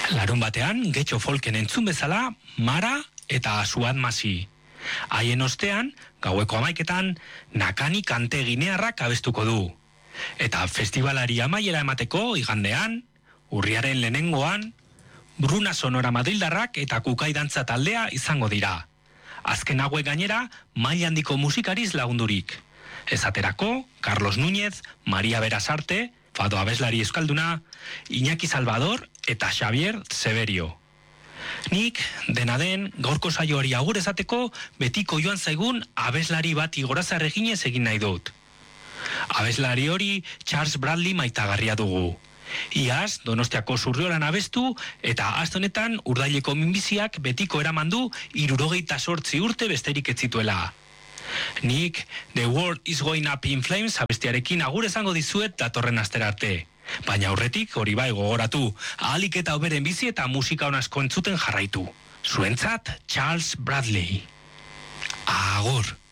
Larun batean, getxo folken entzun bezala, Mara eta Suat Masi. Haien ostean, gaueko 11etan, Nakani kante ginearrak abestuko du. Eta festivalari amaiera emateko igandean, urriaren lehenengoan, Bruna Sonora Madrildarrak eta Kukai dantza taldea izango dira. Azken hauek gainera, maila handiko musikariz lagundurik. Esaterako, Carlos Núñez, Maria Berasarte, Fado abeslari euskalduna, Iñaki Salvador eta Xavier Severio. Nik, dena den, gaurko saioari agur esateko, betiko joan zaigun abeslari bat igorazar eginez egin nahi dut. Abeslari hori Charles Bradley maitagarria dugu. Iaz, Donostiako Zurriolan abestu eta aste honetan urdaileko minbiziak betiko eraman du 78 urte besterik ez zituela. Nik The World is Going Up in Flames abestiarekin agur esango dizuet datorren astera arte. Baina aurretik hori bai gogoratu, ahalik eta hoberen bizi eta musika on asko entzuten jarraitu. Zuentzat Charles Bradley. Agur.